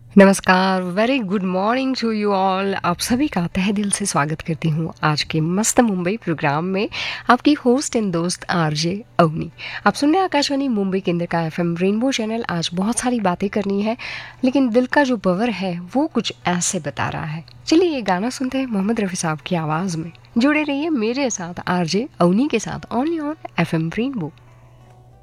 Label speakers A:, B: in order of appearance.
A: नमस्कार, very good morning to you all. आप सभी का तहे दिल से स्वागत करती हूँ आज के मस्त मुंबई प्रोग्राम में। आपकी होस्ट एंड दोस्त आरजे अवनी। आप सुन रहे हैं आकाशवाणी मुंबई केंद्र का एफएम रेनबो चैनल। आज बहुत सारी बातें करनी है, लेकिन दिल का जो पावर है वो कुछ ऐसे बता रहा है। चलिए ये गाना सुनते हैं मोहम्मद रफ़ी साहब की आवाज़ में। जुड़े रहिए मेरे साथ आरजे अवनी के साथ ओनली ऑन एफएम रेनबो।